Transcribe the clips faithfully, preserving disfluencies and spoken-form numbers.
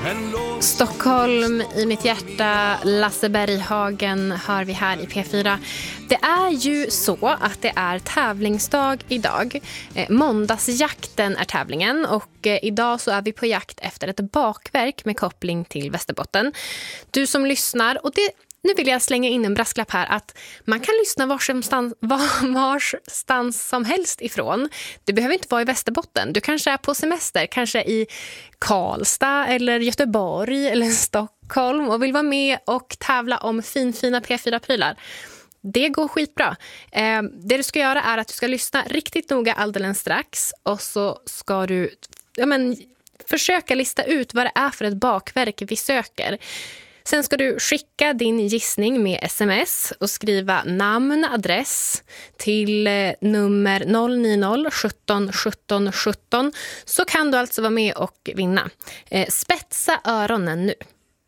Stockholm i mitt hjärta, Lasse Berghagen hör vi här i P fyra. Det är ju så att det är tävlingsdag idag. Eh, måndagsjakten är tävlingen och eh, idag så är vi på jakt efter ett bakverk med koppling till Västerbotten. Du som lyssnar, och det nu vill jag slänga in en brasklapp här att man kan lyssna varstans, var, varstans som helst ifrån. Det behöver inte vara i Västerbotten. Du kanske är på semester, kanske i Karlstad eller Göteborg eller Stockholm och vill vara med och tävla om finfina P fyra-prylar. Det går skitbra. Eh, det du ska göra är att du ska lyssna riktigt noga alldeles strax och så ska du ja, men, försöka lista ut vad det är för ett bakverk vi söker. Sen ska du skicka din gissning med sms och skriva namn, adress till nummer noll nio noll sjutton sjutton sjutton så kan du alltså vara med och vinna. Eh, spetsa öronen nu.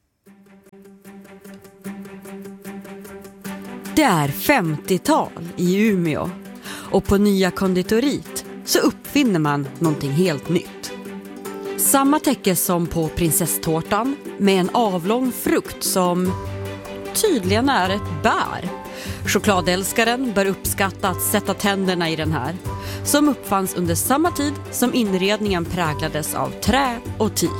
Det är femtiotal i Umeå och på Nya Konditoriet så uppfinner man någonting helt nytt. Samma täcke som på prinsesstårtan med en avlång frukt som tydligen är ett bär. Chokladälskaren bör uppskatta att sätta tänderna i den här, som uppfanns under samma tid som inredningen präglades av trä och teak.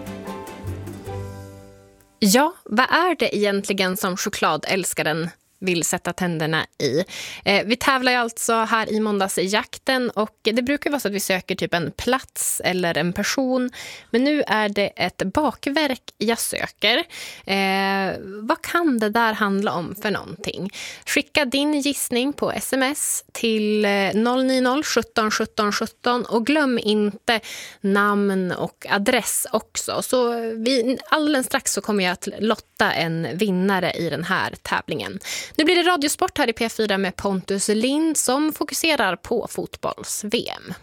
Ja, vad är det egentligen som chokladälskaren vill sätta tänderna i? Eh, vi tävlar ju alltså här i måndagsjakten och det brukar vara så att vi söker typ en plats eller en person. Men nu är det ett bakverk jag söker. Eh, vad kan det där handla om för någonting? Skicka din gissning på sms till noll nio noll sjutton sjutton sjutton och glöm inte namn och adress också. Så vi, alldeles strax så kommer jag att lotta en vinnare i den här tävlingen. Nu blir det radiosport här i P fyra med Pontus Lind som fokuserar på fotbolls-V M.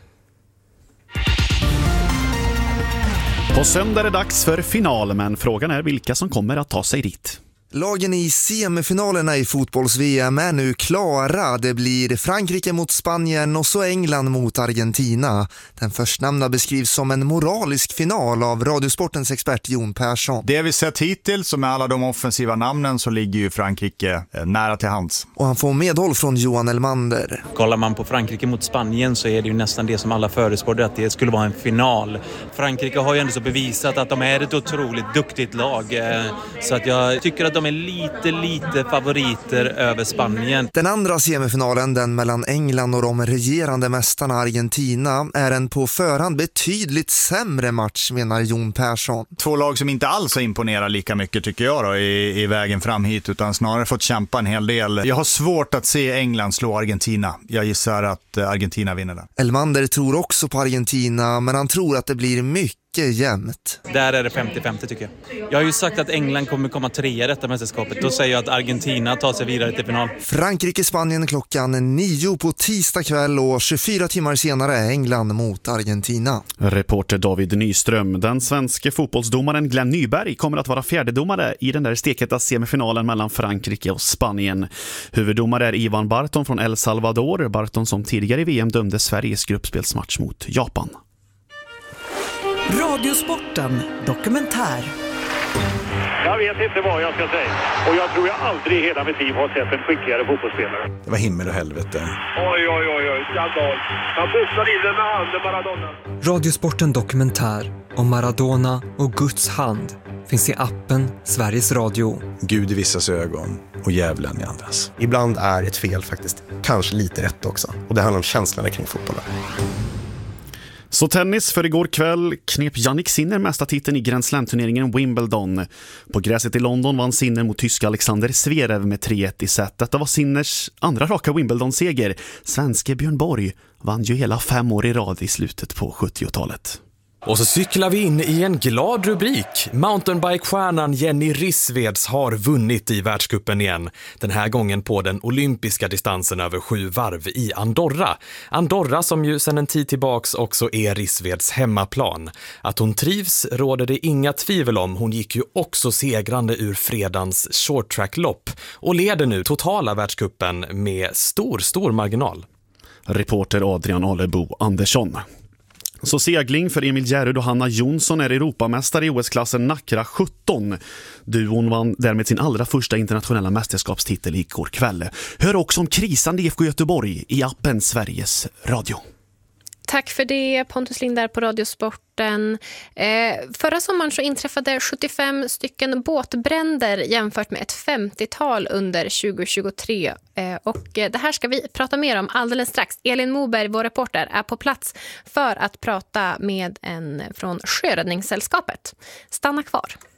På söndag är det dags för final, men frågan är vilka som kommer att ta sig dit. Lagen i semifinalerna i fotbolls-V M är nu klara. Det blir Frankrike mot Spanien och så England mot Argentina. Den förstnämnda beskrivs som en moralisk final av Radiosportens expert Jon Persson. Det vi sett hittills, som med alla de offensiva namnen, så ligger ju Frankrike nära till hands. Och han får medhåll från Johan Elmander. Kollar man på Frankrike mot Spanien så är det ju nästan det som alla förespråkade, att det skulle vara en final. Frankrike har ju ändå så bevisat att de är ett otroligt duktigt lag. Så att jag tycker att de är lite, lite favoriter över Spanien. Den andra semifinalen, den mellan England och de regerande mästarna Argentina, är en på förhand betydligt sämre match, menar Jon Persson. Två lag som inte alls har imponerat lika mycket tycker jag då, i, i vägen fram hit, utan snarare fått kämpa en hel del. Jag har svårt att se England slå Argentina. Jag gissar att Argentina vinner den. Elmander tror också på Argentina, men han tror att det blir mycket jämnt. Där är det femtio femtio tycker jag. Jag har ju sagt att England kommer komma trea i detta mästerskapet. Då säger jag att Argentina tar sig vidare till final. Frankrike-Spanien klockan nio på tisdag kväll och tjugofyra timmar senare England mot Argentina. Reporter David Nyström. Den svenska fotbollsdomaren Glenn Nyberg kommer att vara fjärdedomare i den där steketa semifinalen mellan Frankrike och Spanien. Huvuddomare är Ivan Barton från El Salvador. Barton som tidigare i V M dömde Sveriges gruppspelsmatch mot Japan. Radiosporten dokumentär. Jag vet inte vad jag ska säga. Och jag tror jag aldrig i hela mitt liv har sett en skickligare fotbollsspelare. Det var himmel och helvete. Oj, oj, oj, oj. Skandal. Han pussade in den med handen, Maradona. Radiosporten dokumentär om Maradona och Guds hand finns i appen Sveriges Radio. Gud i vissas ögon och djävulen i andras. Ibland är ett fel faktiskt kanske lite rätt också. Och det handlar om känslorna kring fotbollen. Så tennis, för igår kväll knep Jannik Sinner mästartiteln i Grand Slam-turneringen Wimbledon. På gräset i London vann Sinner mot tyska Alexander Zverev med tre ett i set. Detta var Sinners andra raka Wimbledon-seger. Svenske Björn Borg vann ju hela fem år i rad i slutet på sjuttiotalet. Och så cyklar vi in i en glad rubrik. Mountainbike-stjärnan Jenny Rissveds har vunnit i världscupen igen. Den här gången på den olympiska distansen över sju varv i Andorra. Andorra som ju sedan en tid tillbaks också är Rissveds hemmaplan. Att hon trivs råder det inga tvivel om. Hon gick ju också segrande ur fredagens shorttrack-lopp och leder nu totala världscupen med stor, stor marginal. Reporter Adrian Alebo Andersson. Så segling för Emil Järrud och Hanna Jonsson är Europamästare i O S-klassen Nacra sjutton. Duon vann därmed sin allra första internationella mästerskapstitel igår kväll. Hör också om krisande I F K Göteborg i appen Sveriges Radio. Tack för det, Pontus Lindar på Radiosporten. Eh, förra sommaren så inträffade sjuttiofem stycken båtbränder jämfört med ett femtiotal under tjugo tjugotre. Eh, och eh, det här ska vi prata mer om alldeles strax. Elin Moberg, vår reporter, är på plats för att prata med en från Sjöräddningssällskapet. Stanna kvar.